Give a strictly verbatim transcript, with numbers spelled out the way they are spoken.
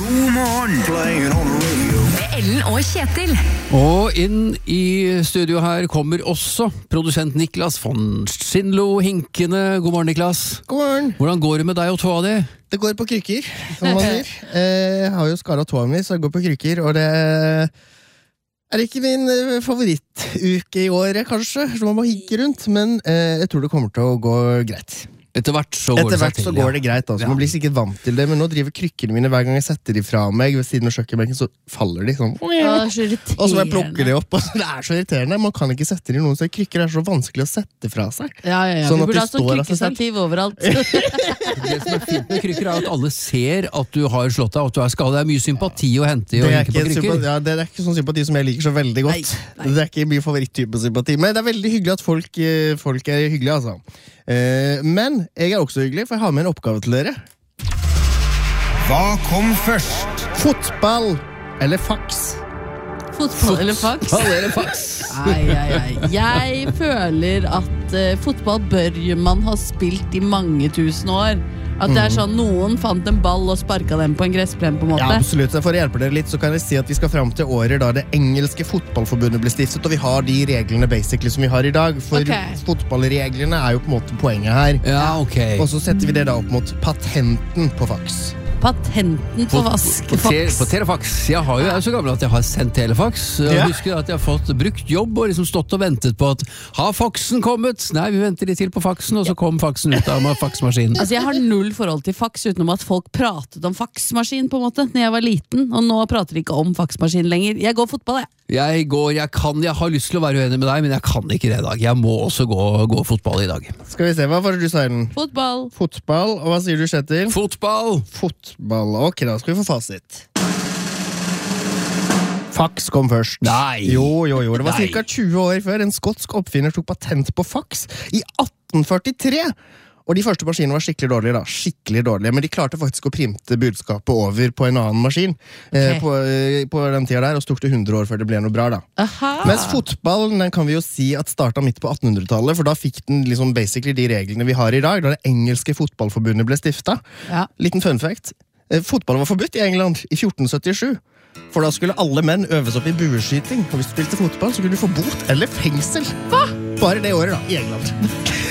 God morgen Playing on the radio Med Ellen og Kjetil. Og inn i studio her kommer også produsent Niklas von Schindlo hinkende. God morgen, Niklas. God morgen. Hvordan går det med deg og tåa di? Det går på krykker, som man sier. Eh, Jeg har jo skadet tåa mi, så jeg går på krykker, og det er ikke min eh, favorittuke i året, kanskje, så man må hikke rundt, men eh, jeg tror det kommer til å gå greit. Etter hvert så går Etter det seg hvert til. så går det greit, altså. Ja. Man blir sikkert vant til det, men nå driver krykkene mine hver gang jeg setter de fra meg ved siden av kjøkkenbenken, så faller de sånn. Å, det er så irriterende. Og så må jeg plukke de opp, og det er så irriterende. Man kan ikke sette de i noen, så krykker er så vanskelig å sette fra seg. Ja, ja, ja. Sånn Vi at burde de ha sånn står av seg selv. krykkestativ overalt. Det som er fint med krykker er at alle ser at du har slått deg, at du er skadet. Det er mye sympati å hente i å Det er, hinke på ikke krykker. sympati, ja, det er ikke sånn sympati som jeg liker så veldig godt. Nei, nei. Det er ikke mye favoritttype sympati, men det er veldig hyggelig at folk, eh, folk er hyggelige, altså. Eh, men jeg er også hyggelig, for jeg har med en oppgave til dere. Hva kom først? Fotball eller faks? Fotball eller faks? Fotball eller faks? Ai, ai, ai. Jeg føler at eh, fotball bør man ha spilt i mange tusen år. At det er sånn, noen fant en ball og sparket den på en gressplen på en måte. Ja, absolutt. Så for å hjelpe dere litt, så kan jeg si at vi skal frem til året da det engelske fotballforbundet ble stiftet, og vi har de reglene basically som vi har i dag. For Ok. fotballreglene er jo på en måte poenget her. Ja, ok. Og så setter vi det da opp mot patenten på faks. Patenten på vask. På, te, Faks. på telefax. Jeg, har jo, jeg er så gammel at jeg har sendt telefax. Jeg Ja. husker at jeg har fått brukt jobb og liksom stått og ventet på at har faksen kommet? Nei, vi venter litt til på faksen, og så kom faksen ut av faksmaskinen. Altså, jeg har null forhold til faks utenom at folk pratet om faksmaskin på en måte når jeg var liten, og nå prater de ikke om faksmaskin lenger. Jeg går fotball, jeg. Jeg går, jeg kan, jeg har lyst til å være uenig med deg, men jeg kan ikke det i dag. Jeg må også gå, gå fotball i dag. Skal vi se, hva var det du sa, Ellen? Fotball. Fotball, og hva sier du, Kjetil? Fotball! Fotball, ok, da skal vi få fasit. Fax kom først. Nei. Jo, jo, jo. Det var Nei. ca. tjue år før en skotsk oppfinner tok patent på fax i atten førtitre. Og de første maskinene var skikkelig dårlige, da. Skikkelig dårlige, men de klarte faktisk å printe budskapet over på en annen maskin. Eh, Ok. på, eh, på den tida der, og så tok det hundre år før det ble noe bra, da. Aha. Mens fotballen, den kan vi jo si at startet midt på attenhundretallet, for da fikk den liksom basically de reglene vi har i dag, da det engelske fotballforbundet ble stiftet. Ja. Liten fun fact. Eh, Fotball var forbudt i England i fjorten syttisju. For da skulle alle menn øves opp i bueskyting. Og hvis du spilte fotball, så kunne du få bot eller fengsel. Hva? Bare det året, da, i England.